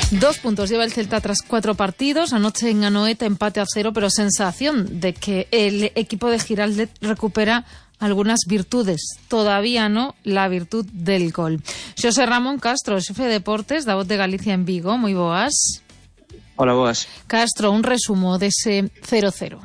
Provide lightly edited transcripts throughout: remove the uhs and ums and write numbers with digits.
2 puntos lleva el Celta tras 4 partidos. Anoche en Anoeta empate a 0, pero sensación de que el equipo de Giraldez recupera algunas virtudes. Todavía no la virtud del gol. Xosé Ramón Castro, xefe de deportes da Voz de Galicia en Vigo. Moi boas. Hola, boas. Castro, un resumo dese 0-0.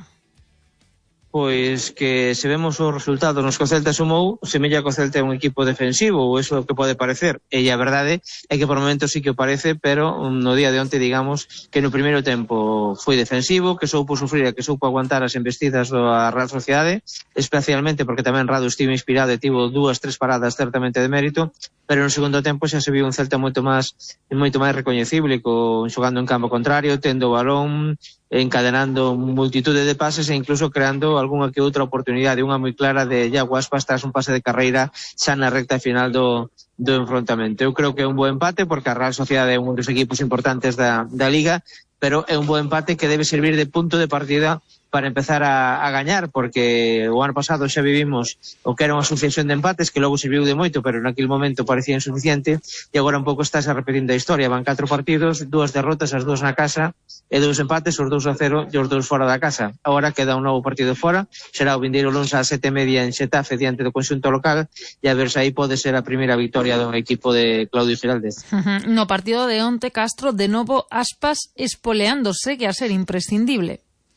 Pois que se vemos os resultados nos que o Celta sumou, semella que o Celta é un equipo defensivo, ou eso é o que pode parecer. E a verdade é que por momentos sí que o parece, pero no día de onte, digamos, que no primeiro tempo foi defensivo, que soupo sufrir e que soupo aguantar as embestidas da Real Sociedade, especialmente porque tamén Radu estivo inspirado e tivo 2-3 paradas certamente de mérito, pero no segundo tempo xa se viu un Celta moito máis recoñecible, xogando en campo contrario, tendo o balón, encadenando multitude de pases e incluso creando algunha que outra oportunidade, unha moi clara de Iago Aspas tras un pase de carreira xa na recta final do enfrontamento. Eu creo que é un bo empate porque a Real Sociedade é un dos equipos importantes da Liga, pero é un bo empate que debe servir de punto de partida para empezar a gañar, porque o ano pasado xa vivimos o que era unha sucesión de empates que logo serviu de moito, pero naquele momento parecía insuficiente, e agora un pouco estás repetindo a historia. Van 4 partidos, 2 derrotas, as 2 na casa, e 2 empates, os 2-0 e os 2 fora da casa. Agora queda un novo partido fora, será o vindeiro luns ás 7:30 en Xetafe diante do conxunto local, e a ver se aí pode ser a primeira victoria do equipo de Claudio Giraldez. No partido de onte, Castro, de novo Aspas espoleándose, que a ser imprescindible.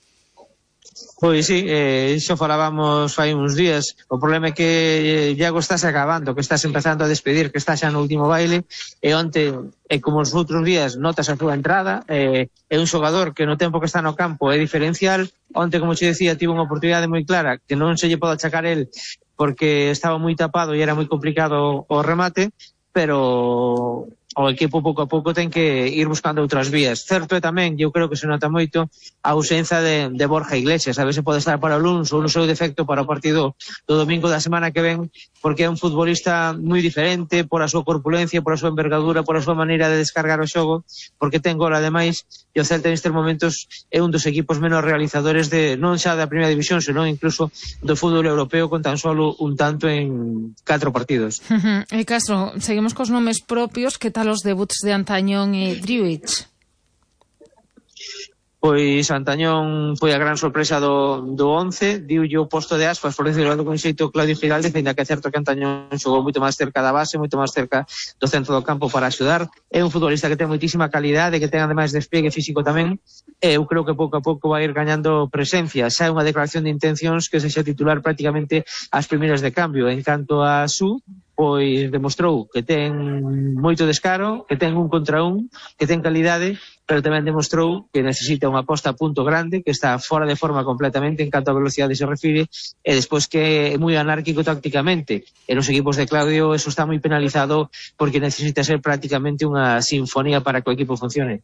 Pois sí, xo falábamos fai uns días. O problema é que Iago estás acabando, que estás empezando a despedir, que estás xa no último baile, e onte, como os outros días, notas a súa entrada, é un xogador que no tempo que está no campo é diferencial. Onte, como xe decía, tivo unha oportunidade moi clara que non se lle pode achacar el porque estaba moi tapado e era moi complicado o remate, pero o equipo pouco a pouco ten que ir buscando outras vías. Certo é tamén, eu creo que se nota moito, a ausencia de Borja Iglesias. A ver se pode estar para o luns ou no seu defecto para o partido do domingo da semana que ven, porque é un futbolista moi diferente por a súa corpulencia, por a súa envergadura, por a súa maneira de descargar o xogo, porque ten gol ademais, e o Celta nestes momentos é un dos equipos menos realizadores de non xa da primeira división, senón incluso do fútbol europeo, con tan solo un tanto en 4 partidos. Castro, seguimos cos nomes propios. Que tal os debuts de Antañón e Driouech? Pois Antañón foi a gran sorpresa do 11, diulle o posto de Aspas, por decirlo con xeito, Claudio Giraldez, ainda que é certo que Antañón xogou moito máis cerca da base, moito máis cerca do centro do campo para axudar. É un futbolista que ten moitísima calidade, que ten ademais despliegue físico tamén, e eu creo que pouco a pouco vai ir gañando presencia. Xa é unha declaración de intencións que se xa titular prácticamente as primeiras de cambio. En canto a Su, pois demostrou que ten moito descaro, que ten un contra un, que ten calidade, pero tamén demostrou que necesita unha posta a punto grande, que está fora de forma completamente en canto a velocidade se refire, e despois que é moi anárquico tácticamente. En os equipos de Claudio eso está moi penalizado porque necesita ser prácticamente unha sinfonía para que o equipo funcione.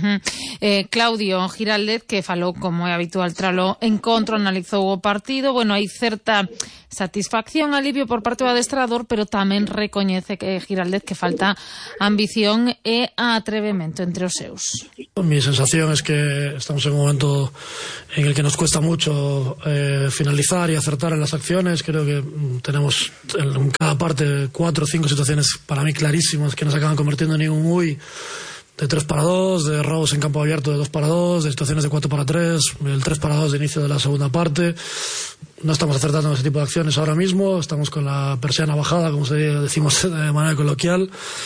Claudio Giraldez, que falou como é habitual tralo encontro, analizou o partido. Bueno, hai certa satisfacción, alivio por parte do adestrador, pero tamén recoñece que Giraldez que falta ambición e atrevemento entre os seus. Mi sensación es que estamos en un momento en el que nos cuesta mucho finalizar y acertar en las acciones. Creo que tenemos en cada parte 4 o 5 situaciones para mí clarísimas que nos acaban convirtiendo en un muy de 3-2, de robos en campo abierto de 2-2, de situaciones de 4-3, el 3-2 de inicio de la segunda parte. No estamos acertando en ese tipo de acciones ahora mismo, estamos con la persiana bajada, como decimos de manera coloquial.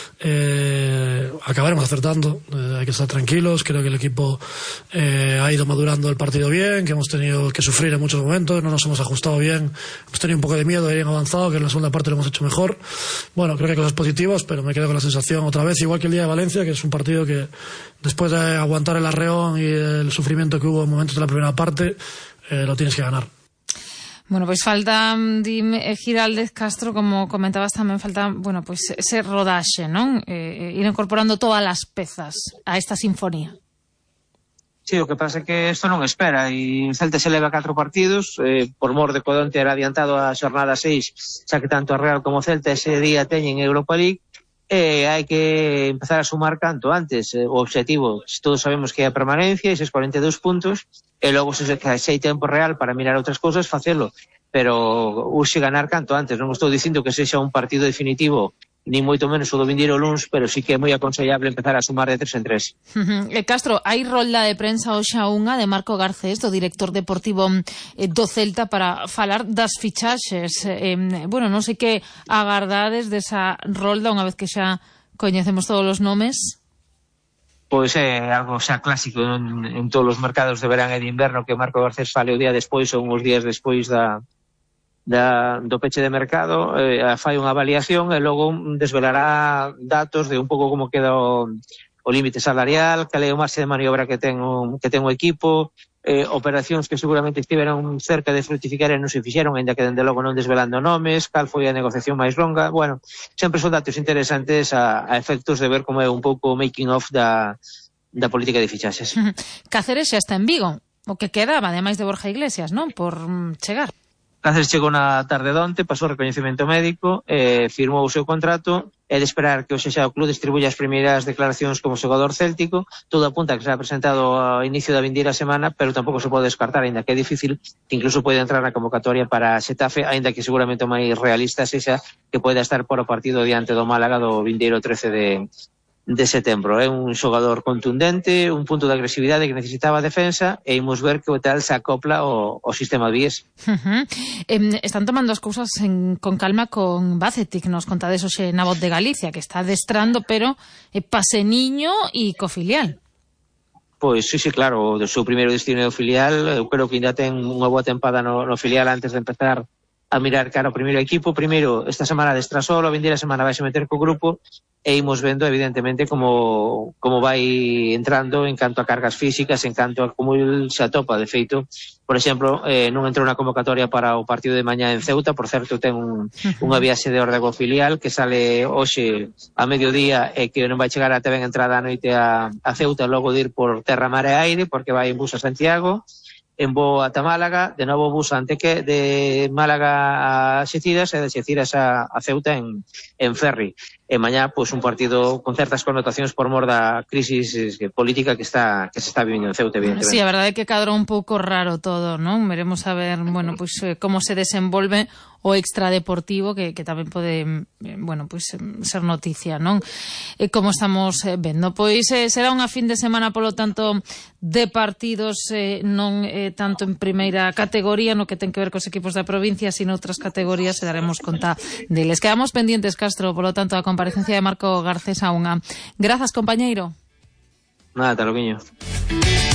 Acabaremos acertando, hay que estar tranquilos. Creo que el equipo ha ido madurando el partido bien, que hemos tenido que sufrir en muchos momentos, no nos hemos ajustado bien, hemos tenido un poco de miedo de ir avanzado, que en la segunda parte lo hemos hecho mejor. Bueno, creo que hay cosas positivas, pero me quedo con la sensación otra vez, igual que el día de Valencia, que es un partido que después de aguantar el arreón y el sufrimiento que hubo en momentos de la primera parte, lo tienes que ganar. Bueno, pois falta Giraldez, Castro, como comentabas tamén, falta, bueno, pois ese rodaxe, non? Ir incorporando todas as pezas a esta sinfonía. Sí, o que pasa é que isto non espera, e Celta se leva 4 partidos, por mor de Codonte era adiantado a xornada 6, xa que tanto a Real como Celta ese día teñen Europa League, e hai que empezar a sumar canto antes. O obxectivo, todos sabemos que é a permanencia, eses 42 puntos, e logo se hai tempo real para mirar outras cousas, facelo, pero urxe ganar canto antes. Non estou dicindo que sexa un partido definitivo ni moito menos o do vindeiro luns, pero sí que é moi aconsellable empezar a sumar de 3 en 3. Castro, hai rolda de prensa hoxe a unha de Marco Garcés, do director deportivo do Celta, para falar das fichaxes. Bueno, non sei que agardades desa rolda unha vez que xa coñecemos todos os nomes. Pois é algo xa clásico en todos os mercados de verán e de inverno, que Marco Garcés fale o día despois ou uns días despois do peche de mercado, fai unha avaliación e logo desvelará datos de un pouco como queda o límite salarial, cal é o marxe de maniobra que ten o equipo, operacións que seguramente estiveron cerca de frutificar e non se fixeron, ainda que dende logo non desvelando nomes, cal foi a negociación máis longa. Bueno, sempre son datos interesantes a efectos de ver como é un pouco o making of da política de fichaxes. Cáceres xa está en Vigo, o que quedaba, ademais de Borja Iglesias, non? Por chegar. Cáceres chegou na tarde de onte, pasou o recoñecemento médico, firmou o seu contrato, é de esperar que hoxe xa o club distribuya as primeiras declaracións como xogador céltico. Todo apunta que será presentado ao inicio da vindeira semana, pero tampouco se pode descartar, aínda que é difícil, que incluso pode entrar na convocatoria para Xetafe, aínda que seguramente o máis realista sexa que poida estar por o partido diante do Málaga do vindeiro 13 de setembro. É un xogador contundente, un punto de agresividade que necesitaba a defensa, e imos ver que o tal se acopla o sistema Vies. Están tomando as cousas con calma con Bacetic, nos contades hoxe na Voz de Galicia, que está adestrando, pero paseniño e co filial. Pois sí, claro, o seu primeiro destino é o filial. Eu creo que ainda ten unha boa tempada no filial antes de empezar a mirar cara ao primeiro equipo. Primeiro, esta semana destra solo, a vindeira semana vai se meter co grupo, e imos vendo evidentemente como vai entrando en canto a cargas físicas, en canto a como se atopa. De feito, por exemplo, non entrou na convocatoria para o partido de mañá en Ceuta. Por certo, ten unha viaxe de orde co filial que sale hoxe a mediodía e que non vai chegar até ben entrada a noite a Ceuta, logo de ir por terra, mar e aire, porque vai en bus a Santiago, en voo ata Málaga, de novo bus Anteque, de Málaga a Xeciras e de Xeciras a Ceuta en ferry. E mañá, pois, un partido con certas connotacións por mor da crisis política que se está vivindo en Ceuta, evidentemente. Sí, a verdade é que cadra un pouco raro todo, non? Veremos a ver, bueno, pois como se desenvolve o extradeportivo, que tamén pode, bueno, pois ser noticia, non? Como estamos vendo. Pois será unha fin de semana, polo tanto, de partidos non tanto en primeira categoría, no que ten que ver cos equipos da provincia, sino outras categorías, e daremos conta deles. Quedamos pendientes, Castro, polo tanto, a comparecencia de Marco Garcés a unha. Grazas, compañeiro. Nada, te lo guiño.